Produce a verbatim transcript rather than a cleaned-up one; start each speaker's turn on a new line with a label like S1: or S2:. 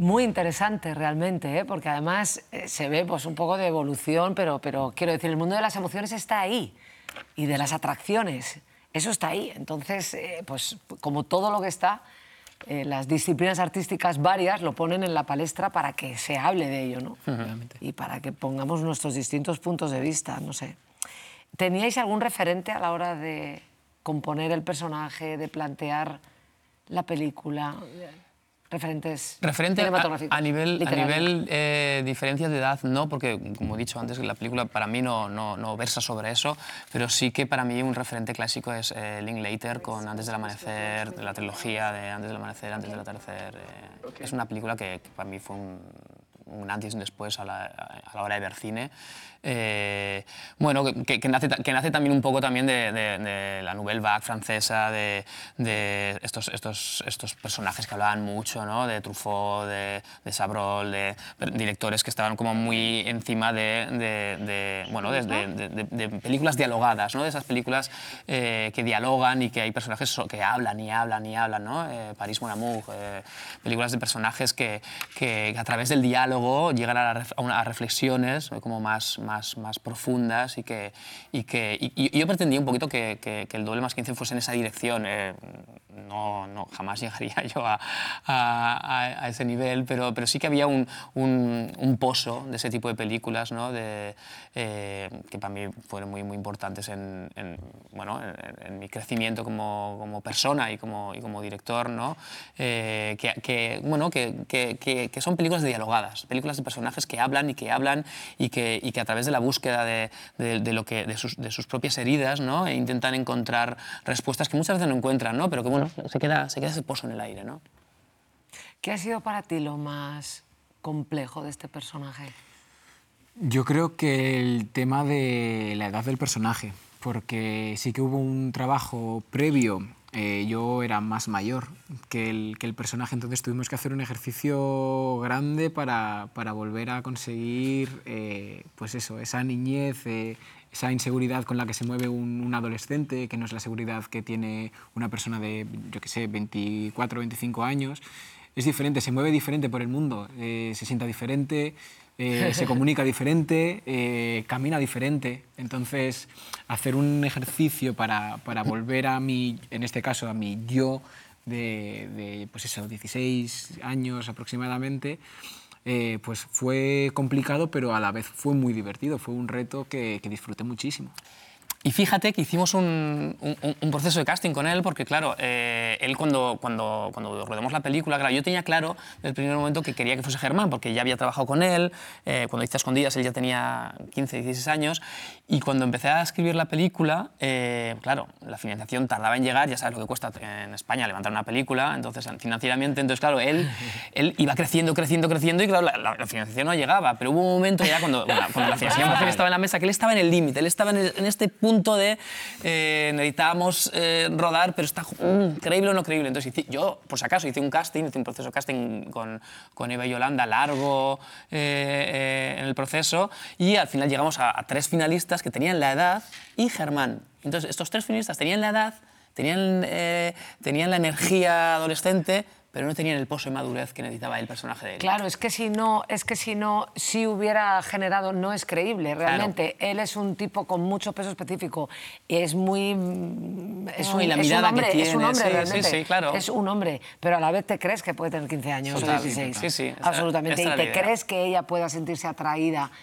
S1: Muy interesante realmente, ¿eh? Porque además eh, se ve pues, un poco de evolución, pero, pero quiero decir, el mundo de las emociones está ahí y de las atracciones, eso está ahí. Entonces, eh, pues como todo lo que está, eh, las disciplinas artísticas varias lo ponen en la palestra para que se hable de ello, ¿no?
S2: Realmente.
S1: Y para que pongamos nuestros distintos puntos de vista, no sé. ¿Teníais algún referente a la hora de componer el personaje, de plantear la película? Referentes
S2: Referente a,
S1: cinematográficos,
S2: a nivel, a
S1: literarios.
S2: nivel eh, diferencias de edad, no, porque, como he dicho antes, la película para mí no, no, no versa sobre eso, pero sí que para mí un referente clásico es eh, Linklater con Antes del amanecer, de la trilogía de Antes del amanecer, Antes del atardecer. Eh, es una película que, que para mí fue un, un antes y un después a la, a la hora de ver cine. Eh, bueno, que, que, nace, que nace también un poco también de, de, de la Nouvelle Vague francesa, de, de estos, estos, estos personajes que hablaban mucho, ¿no? De Truffaut, de, de Chabrol, de, de directores que estaban como muy encima de, de, de, bueno, de, de, de, de películas dialogadas, ¿no? De esas películas eh, que dialogan y que hay personajes que hablan y hablan y hablan, ¿no? Eh, Paris Mon Amour, eh, películas de personajes que, que a través del diálogo llegan a, la, a, una, a reflexiones como más, más Más, más profundas y que, y que y, y yo pretendía un poquito que, que, que el doble más quince fuese en esa dirección. Eh, no, no, jamás llegaría yo a, a, a ese nivel, pero, pero sí que había un, un, un pozo de ese tipo de películas, ¿no? de, eh, que para mí fueron muy, muy importantes en, en, bueno, en, en mi crecimiento como, como persona y como, y como director, ¿no? eh, que, que, bueno, que, que, que, que son películas dialogadas, películas de personajes que hablan y que hablan y que, y que a través de la búsqueda de, de, de, lo que, de, sus, de sus propias heridas, ¿no? E intentan encontrar respuestas que muchas veces no encuentran, ¿no? Pero que bueno, se queda, se queda ese pozo en el aire, ¿no?
S1: ¿Qué ha sido para ti lo más complejo de este personaje?
S3: Yo creo que el tema de la edad del personaje, porque sí que hubo un trabajo previo. Eh, yo era más mayor que el, que el personaje, entonces tuvimos que hacer un ejercicio grande para, para volver a conseguir eh, pues eso, esa niñez, eh, esa inseguridad con la que se mueve un, un adolescente, que no es la seguridad que tiene una persona de, yo qué sé, veinticuatro, veinticinco años. Es diferente, se mueve diferente por el mundo, eh, se sienta diferente, eh, se comunica diferente, eh, camina diferente. Entonces, hacer un ejercicio para, para volver a mi, en este caso, a mi yo de, de pues eso, dieciséis años aproximadamente, eh, pues fue complicado, pero a la vez fue muy divertido. Fue un reto que, que disfruté muchísimo.
S2: Y fíjate que hicimos un, un, un proceso de casting con él, porque claro, eh, él cuando, cuando, cuando rodamos la película, claro, yo tenía claro desde el primer momento que quería que fuese Germán, porque ya había trabajado con él, eh, cuando hice Escondidas él ya tenía quince, dieciséis años, y cuando empecé a escribir la película, eh, claro, la financiación tardaba en llegar, ya sabes lo que cuesta en España levantar una película, entonces financieramente, entonces claro, él, él iba creciendo, creciendo, creciendo, y claro, la, la, la financiación no llegaba, pero hubo un momento ya cuando, bueno, cuando la financiación estaba en la mesa, que él estaba en el límite, él estaba en, el, en este punto de eh, necesitábamos eh, rodar, pero está mm, creíble o no creíble. Entonces hice, yo, por si acaso, hice un casting, hice un proceso de casting con, con Eva y Yolanda largo eh, eh, en el proceso, y al final llegamos a, a tres finalistas que tenían la edad y Germán. Entonces estos tres finalistas tenían la edad, tenían, eh, tenían la energía adolescente, pero no tenían el pozo de madurez que necesitaba el personaje de él.
S1: Claro, es que si no, es que si no, si hubiera generado, no es creíble, realmente.
S2: Claro.
S1: Él es un tipo con mucho peso específico y es muy... Es
S2: no,
S1: un,
S2: y la
S1: es
S2: mirada
S1: un hombre,
S2: que tiene,
S1: es un hombre
S2: sí,
S1: realmente.
S2: Sí, sí, claro.
S1: Es un hombre, pero a la vez te crees que puede tener quince años
S2: Total,
S1: o dieciséis.
S2: sí, sí, esta,
S1: absolutamente.
S2: esta
S1: y te
S2: idea.
S1: crees que ella pueda sentirse atraída